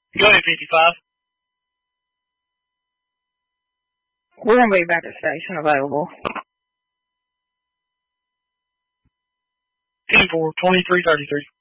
Go ahead, 55. We're going to be back at station available. 10-4, 2333.